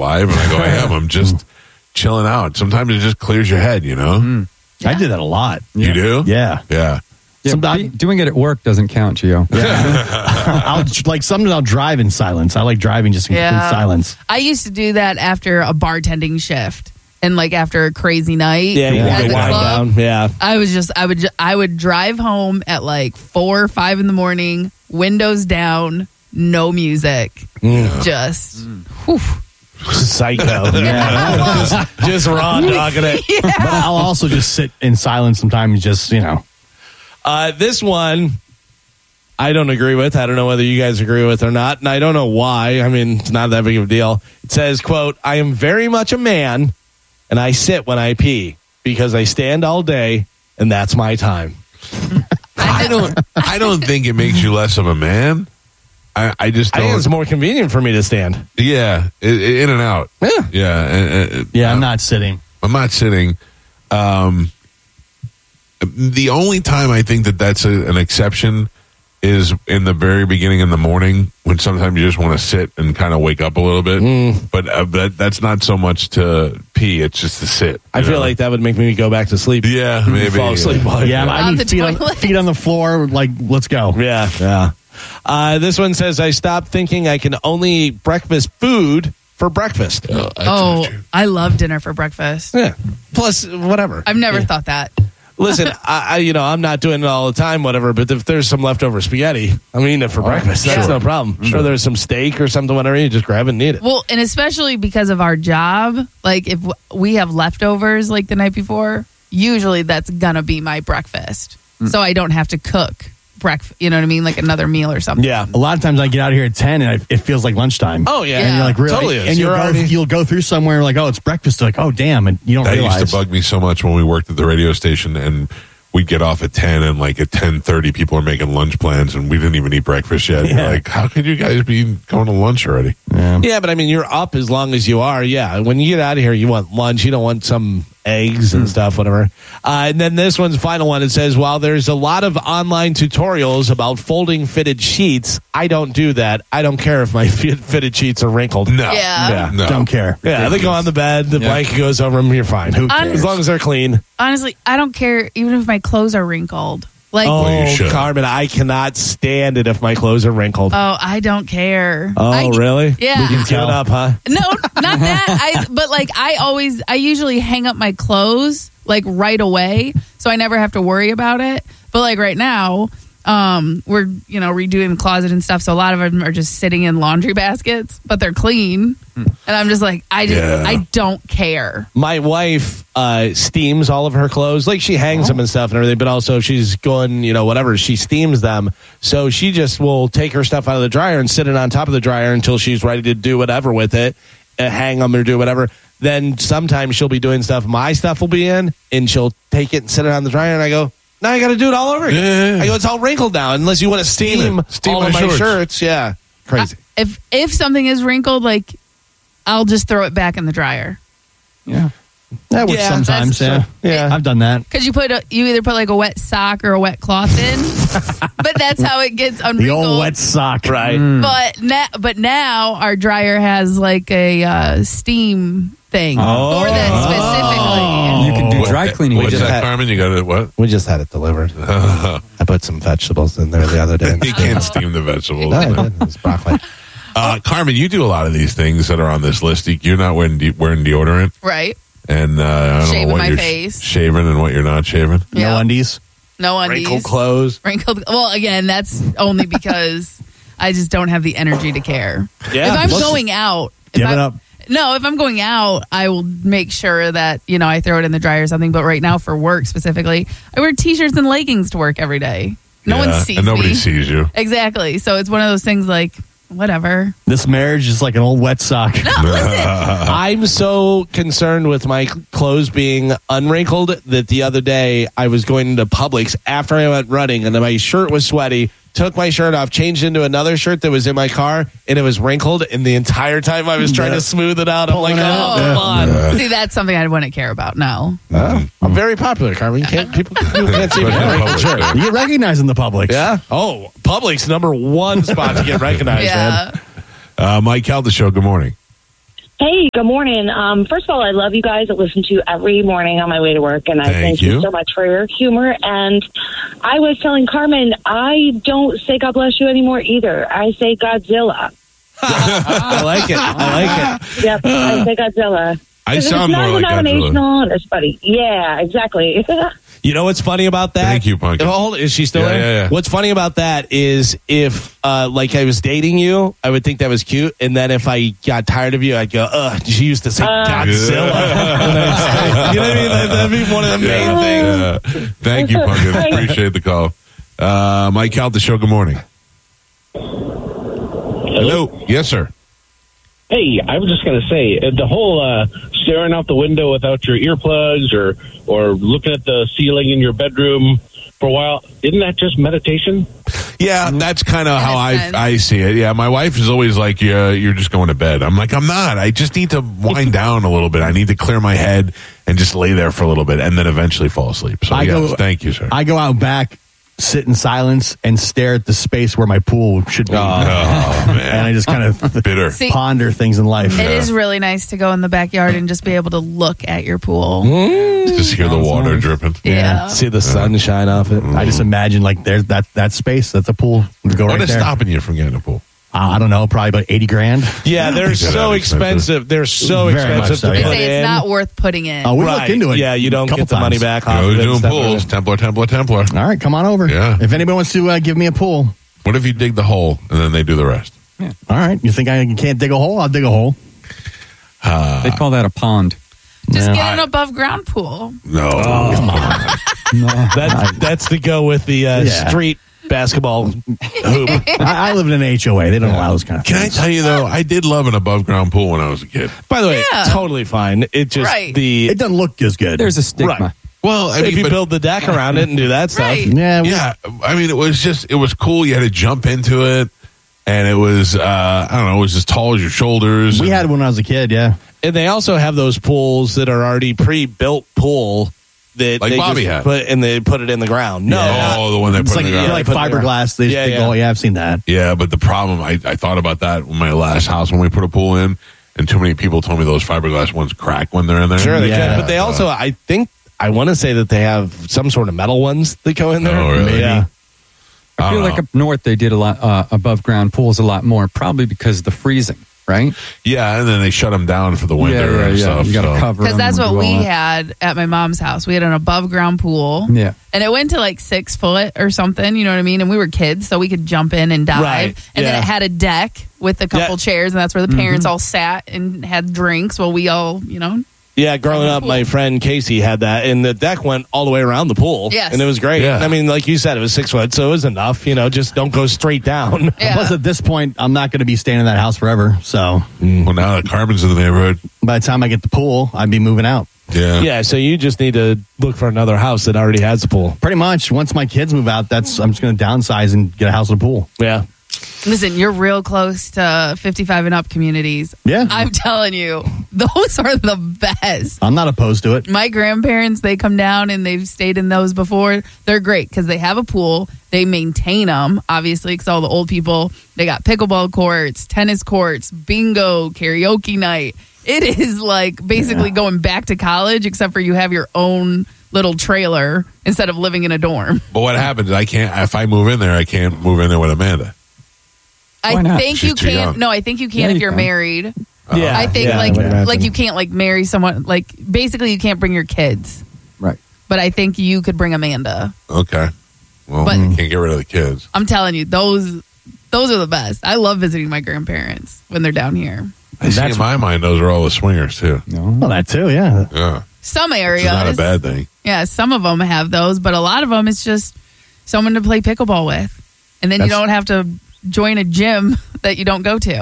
live? And I go, I am. I'm just chilling out. Sometimes it just clears your head, you know? Mm-hmm. I do that a lot. You do? Yeah. Yeah. Doing it at work doesn't count, Gio. Sometimes I'll drive in silence. I like driving just in complete silence. I used to do that after a bartending shift. And like after a crazy night at the club, I would drive home at like 4 or 5 in the morning, windows down, no music, just psycho. just raw dogging it. Yeah. But I'll also just sit in silence sometimes. Just this one I don't agree with. I don't know whether you guys agree with or not, and I don't know why. I mean, it's not that big of a deal. It says, "Quote: I am very much a man." And I sit when I pee because I stand all day, and that's my time. I don't think it makes you less of a man. I just don't. I think it's more convenient for me to stand. Yeah, in and out. Yeah. I'm not sitting. I'm not sitting. The only time I think that's an exception is in the very beginning in the morning when sometimes you just want to sit and kind of wake up a little bit. But that's not so much to pee; it's just to sit. I feel like that would make me go back to sleep. Yeah, maybe fall asleep. I need feet on the floor. Like, let's go. Yeah. This one says, I stopped thinking I can only eat breakfast food for breakfast. I love dinner for breakfast. Yeah. Plus, whatever. I've never thought that. Listen, I'm not doing it all the time, whatever, but if there's some leftover spaghetti, I'm eating it for breakfast. That's no problem. I'm sure there's some steak or something, whatever, you just grab it and eat it. Well, and especially because of our job, like if we have leftovers like the night before, usually that's going to be my breakfast. So I don't have to cook breakfast, you know what I mean? Like another meal or something. Yeah. A lot of times I get out here at 10 and it feels like lunchtime. Oh, yeah. And you're like, really? Totally is. And you'll go through somewhere like, oh, it's breakfast. Like, oh, damn. And you don't realize. That used to bug me so much when we worked at the radio station and we'd get off at 10 and like at 10:30 people are making lunch plans and we didn't even eat breakfast yet. Yeah. Like, how could you guys be going to lunch already? Yeah, but I mean, you're up as long as you are. Yeah. When you get out of here, you want lunch. You don't want some eggs and stuff, whatever. And then this one's final one. It says, while there's a lot of online tutorials about folding fitted sheets, I don't do that. I don't care if my fitted sheets are wrinkled. No. Yeah. No. Don't care. Yeah, they go on the bed. The blanket goes over them. You're fine. Who cares? As long as they're clean. Honestly, I don't care even if my clothes are wrinkled. Like, Carmen, I cannot stand it if my clothes are wrinkled. Oh, I don't care. Really? Yeah. We can give it up, huh? No, not that. But like I usually hang up my clothes like right away, so I never have to worry about it. But like right now, we're redoing the closet and stuff, so a lot of them are just sitting in laundry baskets, but they're clean. And I'm just like, I don't care. My wife steams all of her clothes. Like, she hangs them and stuff and everything, but also if she's going, whatever, she steams them. So she just will take her stuff out of the dryer and sit it on top of the dryer until she's ready to do whatever with it, hang them or do whatever. Then sometimes she'll be doing stuff. My stuff will be in, and she'll take it and sit it on the dryer, and I go, now I got to do it all over again. I go, it's all wrinkled now, unless you want to steam all of my shirts. Yeah, crazy. If something is wrinkled, like, I'll just throw it back in the dryer. Yeah. That works sometimes, yeah. I've done that. Because you either put like a wet sock or a wet cloth in, but that's how it gets unwrinkled. The old wet sock, right? But now our dryer has like a steam thing for that specifically. You can do dry cleaning. What's that, Carmen? You got it? What? We just had it delivered. I put some vegetables in there the other day. You can't steam the vegetables. No, I did. It's broccoli. Carmen, you do a lot of these things that are on this list. You're not wearing deodorant, right? And I don't shaving know what my you're face, shaving, and what you're not shaving. Yep. No undies, wrinkled clothes, Well, again, that's only because I just don't have the energy to care. Yeah, if I'm going out, give it up. No, if I'm going out, I will make sure that I throw it in the dryer or something. But right now, for work specifically, I wear t-shirts and leggings to work every day. No one sees me, and nobody sees you. Exactly. So it's one of those things like, whatever. This marriage is like an old wet sock. No, listen. I'm so concerned with my clothes being unwrinkled that the other day I was going into Publix after I went running and my shirt was sweaty. Took my shirt off, changed into another shirt that was in my car, and it was wrinkled. And the entire time I was trying to smooth it out, I'm like, oh, come on. See, that's something I wouldn't care about. No. I'm very popular, Carmen. People can't see me in a wrinkled shirt. You get recognized in the Publix. Yeah. Oh, Publix, number one spot to get recognized, man. Mike Calda Show, good morning. Hey, good morning. First of all, I love you guys. I listen to you every morning on my way to work, and I thank you so much for your humor. And I was telling Carmen, I don't say God bless you anymore either. I say Godzilla. I like it. Yep, I say Godzilla. I sound more like Godzilla. Denominational, it's funny. Yeah, exactly. You know what's funny about that? Thank you, Pumpkin. Oh, is she still Yeah, there? yeah. What's funny about that is if, like, I was dating you, I would think that was cute. And then if I got tired of you, I'd go, ugh, she used to say Godzilla. You know what I mean? That'd be one of the main things. Thank you, Pumpkin. Appreciate the call. Mike Cal, the show. Good morning. Hello. Yes, sir. Hey, I was just going to say, the whole staring out the window without your earplugs or looking at the ceiling in your bedroom for a while, isn't that just meditation? Yeah, that's kind of how I see it. Yeah, my wife is always like, yeah, you're just going to bed. I'm like, I'm not. I just need to wind down a little bit. I need to clear my head and just lay there for a little bit and then eventually fall asleep. So, thank you, sir. I go out back, sit in silence, and stare at the space where my pool should be. Oh, man. And I just kind of bitter. ponder things in life. It is really nice to go in the backyard and just be able to look at your pool. Just hear the water dripping. Yeah. See the sun shine off it. I just imagine like there's that space. That's a pool. We go What right is there. stopping you from getting a pool? I don't know, probably about 80 grand. Yeah, they're Yeah, so that's expensive. expensive. They're so Very much expensive so, to They yeah. put say in. it's not worth putting in. Oh, we Right. looked into it. Yeah, you don't couple get the money times. back off Go of it. and doing stuff. pools. Templar. All right, come on over. Yeah. If anybody wants to give me a pool, What if you dig the hole and then they do the rest? all right. You think I can't dig a hole? I'll dig a hole. They call that a pond. Just Yeah. get an above ground pool. No. Come on. That's to go with the street basketball hoop. I live in an HOA. They don't allow those kind of Can I things. tell you, though, I did love an above ground pool when I was a kid. By the way, Yeah. totally fine. It just Right. It doesn't look as good. There's a stigma. Right. Well, I if mean, you but- build the deck around it and do that stuff. Right. yeah, yeah, I mean, it was cool. You had to jump into it, and it was, I don't know, it was as tall as your shoulders. we and- had it when I was a kid. Yeah, And they also have those pools that are already pre-built pool that Like they Bobby just had. put and they put it in the ground. No, Oh, the one they it's put like in the ground. like Put it in the fiberglass. They Yeah, just yeah. go. Yeah, I've seen that. Yeah, but the problem, I thought about that in my last house when we put a pool in, and too many people told me those fiberglass ones crack when they're in there. sure they Yeah. can, but they also, I want to say that they have some sort of metal ones that go in there. Oh, really? Yeah. I feel like up north they did a lot above ground pools a lot more, probably because of the freezing, right? Yeah, and then they shut them down for the winter and stuff. You got to so. cover Because them that's and what do we all that. had at my mom's house. We had an above ground pool. Yeah. And it went to like 6 foot or something, you know what I mean? And we were kids, so we could jump in and dive. Right, And then yeah. it had a deck with a couple chairs, and that's where the parents all sat and had drinks while we all, Yeah, growing up, my friend Casey had that, and the deck went all the way around the pool. Yes. And it was great. Yeah. I mean, like you said, it was 6 foot, so it was enough. Just don't go straight down. Yeah. Plus, at this point, I'm not going to be staying in that house forever. So Well, now that Carbon's in the neighborhood. by the time I get the pool, I'd be moving out. Yeah. Yeah, so you just need to look for another house that already has a pool. Pretty much. Once my kids move out, I'm just going to downsize and get a house with a pool. Yeah. Listen, you're real close to 55 and up communities. Yeah. I'm telling you, those are the best. I'm not opposed to it. My grandparents, they come down and they've stayed in those before. They're great because they have a pool. They maintain them, obviously, because all the old people, they got pickleball courts, tennis courts, bingo, karaoke night. It is like basically going back to college, except for you have your own little trailer instead of living in a dorm. But what happens? If I move in there, I can't move in there with Amanda. Why I not? think She's you too can. young. No, I think you can Yeah, if you you're can. married. Yeah. I think Yeah, I would imagine. like you can't like marry someone like basically you can't bring your kids. Right. But I think you could bring Amanda. Okay. Well, But- you can't get rid of the kids. I'm telling you, those are the best. I love visiting my grandparents when they're down here. I see in my mind, those are all the swingers, too. Well, that too, yeah. Yeah. Some It's areas, not a bad thing. yeah, some of them have those, but a lot of them it's just someone to play pickleball with, and then you That's- don't have to join a gym that you don't go to.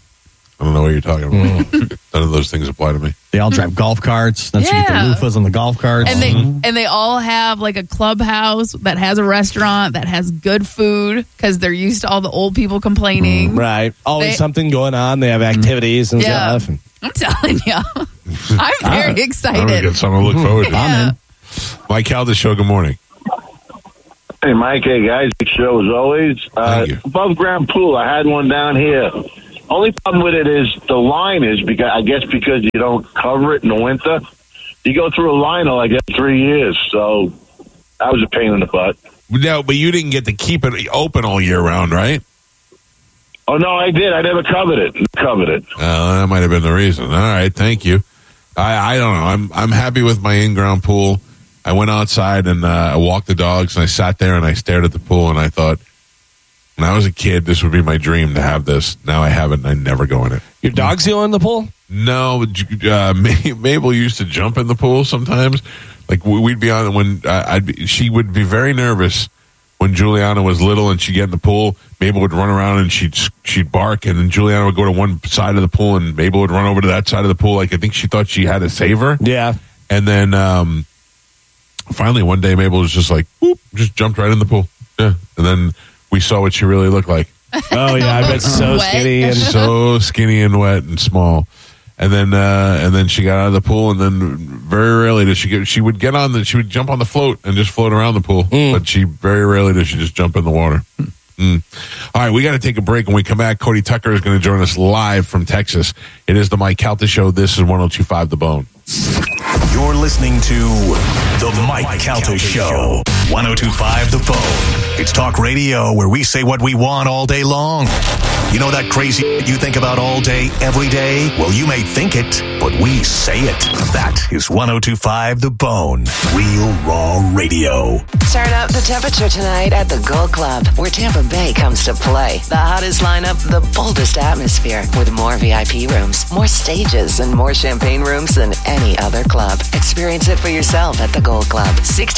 I don't know what you're talking about. None of those things apply to me. They all drive golf carts. That's you get the Yeah. loofahs on the golf carts. And they all have like a clubhouse that has a restaurant that has good food because they're used to all the old people complaining. Right. Always They- something going on. They have activities and Yeah. stuff. I'm telling you, I'm very I'm excited. going to get something to look forward to. Yeah. Mike Caldas Show, good morning. Hey, Mike. Hey, guys. Big show as always. Thank you. Above ground pool. I had one down here. Only problem with it is the line is because you don't cover it in the winter. You go through a line of like 3 years, so that was a pain in the butt. No, but you didn't get to keep it open all year round, right? Oh no, I did. I never covered it. That might have been the reason. All right, thank you. I don't know. I'm happy with my in-ground pool. I went outside and I walked the dogs, and I sat there and I stared at the pool, and I thought, when I was a kid, this would be my dream to have this. Now I have it, and I never go in it. Your dogs go in the pool? No, Mabel used to jump in the pool sometimes. Like we'd be on when she would be very nervous when Juliana was little, and she'd get in the pool. Mabel would run around and she'd bark, and then Juliana would go to one side of the pool, and Mabel would run over to that side of the pool. Like I think she thought she had to save her. Yeah. And then finally one day Mabel was just like, whoop, just jumped right in the pool. Yeah, and then we saw what she really looked like. Oh yeah, I bet so skinny and wet and small. And then she got out of the pool, and then very rarely does she would jump on the float and just float around the pool. But very rarely does she just jump in the water. All right, we got to take a break. When we come back, Cody Tucker is going to join us live from Texas. It is the Mike Calta Show. This is 102.5 The Bone. You're listening to the Mike Calta Show. 102.5 The Bone. It's talk radio where we say what we want all day long. You know that crazy you think about all day, every day? Well, you may think it, but we say it. That is 102.5 The Bone. Real raw radio. Turn up the temperature tonight at the Gold Club, where Tampa Bay comes to play. The hottest lineup, the boldest atmosphere, with more VIP rooms, more stages, and more champagne rooms than any other club. Experience it for yourself at the Gold Club,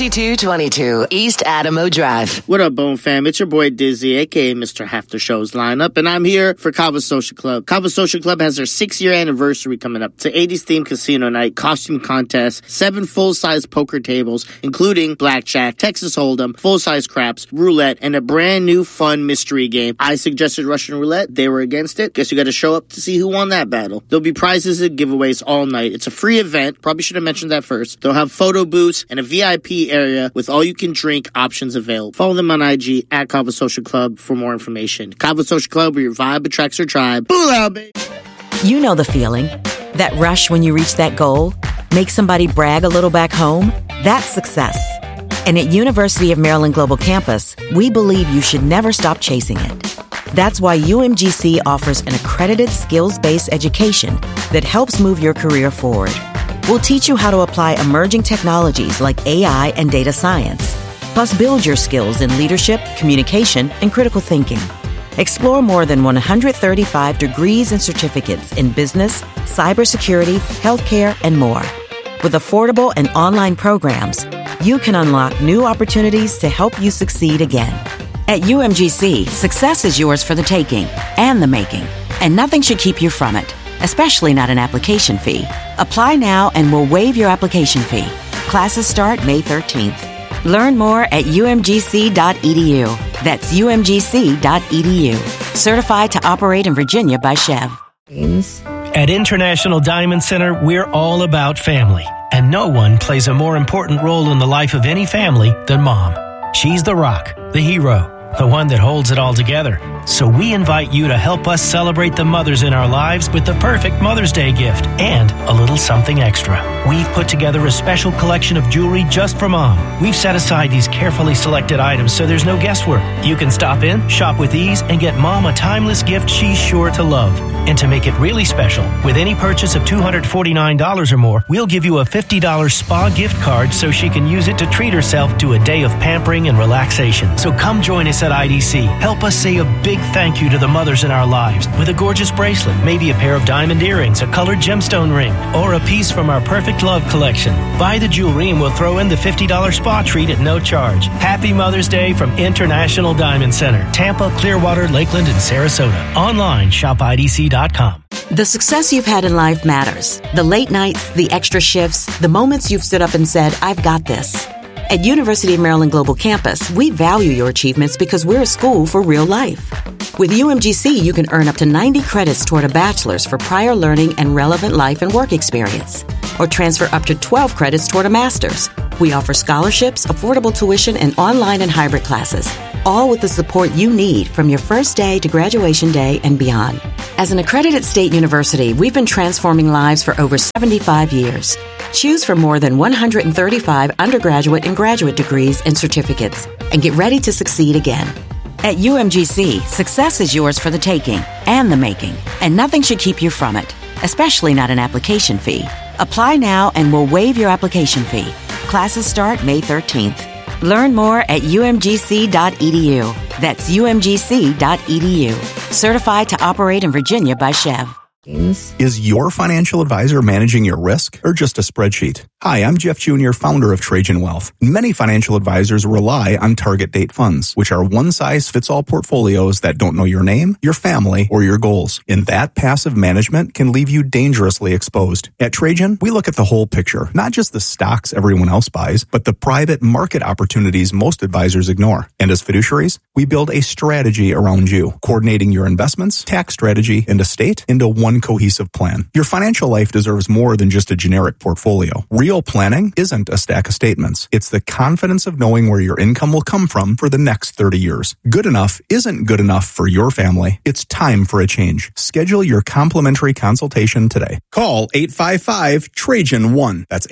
6222 East Adamo Drive. What up, Bone fam? It's your boy Dizzy, a.k.a. Mr. Half the Show's lineup, and I'm here for Cava Social Club. Cava Social Club has their 6-year anniversary coming up. It's an 80s themed casino night, costume contest, 7 full-size poker tables, including blackjack, Texas Hold'em, full-size craps, roulette, and a brand new fun mystery game. I suggested Russian roulette. They were against it. Guess you got to show up to see who won that battle. There'll be prizes and giveaways all night. It's a free event. Probably should have mentioned that first. They'll have photo booths and a VIP area with all-you-can-drink options available. Follow them on IG at Cava Social Club for more information. Cava Social Club, where your vibe attracts your tribe. Boo out, baby. You know the feeling. That rush when you reach that goal. Make somebody brag a little back home. That's success. And at University of Maryland Global Campus, we believe you should never stop chasing it. That's why UMGC offers an accredited skills-based education that helps move your career forward. We'll teach you how to apply emerging technologies like AI and data science, plus build your skills in leadership, communication, and critical thinking. Explore more than 135 degrees and certificates in business, cybersecurity, healthcare, and more. With affordable and online programs, you can unlock new opportunities to help you succeed again. At UMGC, success is yours for the taking and the making, and nothing should keep you from it, especially not an application fee. Apply now and we'll waive your application fee. Classes start May 13th. Learn more at umgc.edu. That's umgc.edu. Certified to operate in Virginia by Chev. At International Diamond Center, we're all about family. And no one plays a more important role in the life of any family than Mom. She's the rock, the hero, the one that holds it all together. So we invite you to help us celebrate the mothers in our lives with the perfect Mother's Day gift and a little something extra. We've put together a special collection of jewelry just for Mom. We've set aside these carefully selected items so there's no guesswork. You can stop in, shop with ease, and get Mom a timeless gift she's sure to love. And to make it really special, with any purchase of $249 or more, we'll give you a $50 spa gift card so she can use it to treat herself to a day of pampering and relaxation. So come join us at IDC. Help us say a big thank you to the mothers in our lives with a gorgeous bracelet, maybe a pair of diamond earrings, a colored gemstone ring, or a piece from our Perfect Love collection. Buy the jewelry and we'll throw in the $50 spa treat at no charge. Happy Mother's Day from International Diamond Center, Tampa, Clearwater, Lakeland, and Sarasota. Online, shopidc.com. The success you've had in life matters. The late nights, the extra shifts, the moments you've stood up and said, I've got this. At University of Maryland Global Campus, we value your achievements because we're a school for real life. With UMGC, you can earn up to 90 credits toward a bachelor's for prior learning and relevant life and work experience, or transfer up to 12 credits toward a master's. We offer scholarships, affordable tuition, and online and hybrid classes. all with the support you need from your first day to graduation day and beyond. As an accredited state university, we've been transforming lives for over 75 years. Choose from more than 135 undergraduate and graduate degrees and certificates, and get ready to succeed again. At UMGC, success is yours for the taking and the making, and nothing should keep you from it, especially not an application fee. Apply now and we'll waive your application fee. Classes start May 13th. Learn more at umgc.edu. That's umgc.edu. Certified to operate in Virginia by Chev. Is your financial advisor managing your risk or just a spreadsheet? Hi, I'm Jeff Jr., founder of Trajan Wealth. Many financial advisors rely on target date funds, which are one-size-fits-all portfolios that don't know your name, your family, or your goals. And that passive management can leave you dangerously exposed. At Trajan, we look at the whole picture, not just the stocks everyone else buys, but the private market opportunities most advisors ignore. And as fiduciaries, we build a strategy around you, coordinating your investments, tax strategy, and estate into one cohesive plan. Your financial life deserves more than just a generic portfolio. Real planning isn't a stack of statements. It's the confidence of knowing where your income will come from for the next 30 years. Good enough isn't good enough for your family. It's time for a change. Schedule your complimentary consultation today. Call 855-TRAJAN-1. That's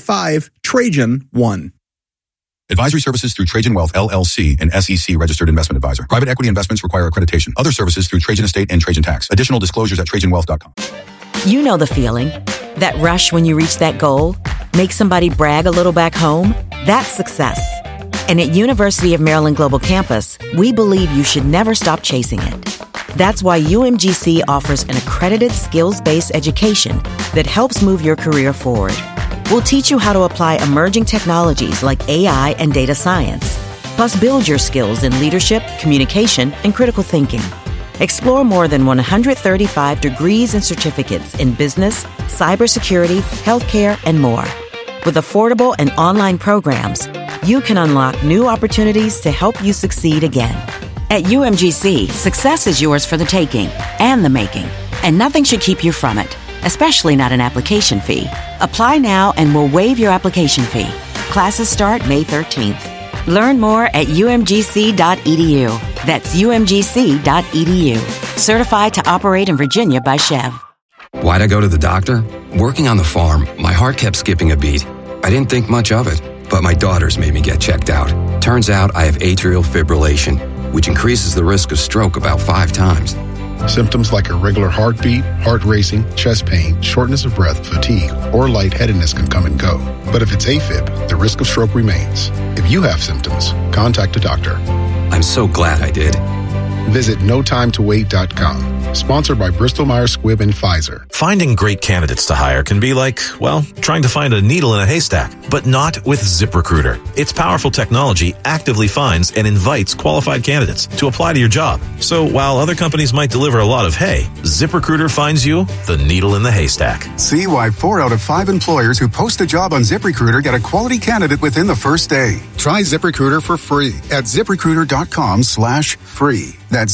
855-TRAJAN-1. Advisory services through Trajan Wealth, LLC, an SEC registered investment advisor. Private equity investments require accreditation. Other services through Trajan Estate and Trajan Tax. Additional disclosures at TrajanWealth.com. You know the feeling. That rush when you reach that goal? Make somebody brag a little back home? That's success. And at University of Maryland Global Campus, we believe you should never stop chasing it. That's why UMGC offers an accredited skills-based education that helps move your career forward. We'll teach you how to apply emerging technologies like AI and data science, plus build your skills in leadership, communication, and critical thinking. Explore more than 135 degrees and certificates in business, cybersecurity, healthcare, and more. With affordable and online programs, you can unlock new opportunities to help you succeed again. At UMGC, success is yours for the taking and the making, and nothing should keep you from it, especially not an application fee. Apply now and we'll waive your application fee. Classes start May 13th. Learn more at umgc.edu. That's umgc.edu. Certified to operate in Virginia by Chev. Why'd I go to the doctor? Working on the farm, my heart kept skipping a beat. I didn't think much of it, but my daughters made me get checked out. Turns out I have atrial fibrillation, which increases the risk of stroke about 5 times. Symptoms like irregular heartbeat, heart racing, chest pain, shortness of breath, fatigue, or lightheadedness can come and go. But if it's AFib, the risk of stroke remains. If you have symptoms, contact a doctor. I'm so glad I did. Visit notimetowait.com. Sponsored by Bristol Myers Squibb and Pfizer. Finding great candidates to hire can be like, well, trying to find a needle in a haystack, but not with ZipRecruiter. Its powerful technology actively finds and invites qualified candidates to apply to your job. So while other companies might deliver a lot of hay, ZipRecruiter finds you the needle in the haystack. See why 4 out of 5 employers who post a job on ZipRecruiter get a quality candidate within the first day. Try ZipRecruiter for free at ZipRecruiter.com/free. That's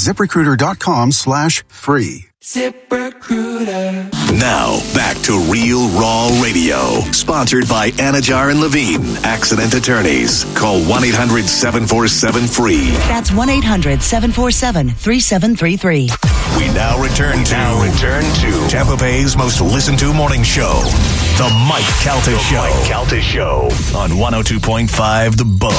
ZipRecruiter.com/free. ZipRecruiter. Now, back to Real Raw Radio. Sponsored by Anajar and Levine, accident attorneys. Call 1-800-747-FREE. That's 1-800-747-3733. We now return to Tampa Bay's most listened to morning show, The Mike Calta Show. On 102.5 The Buzz.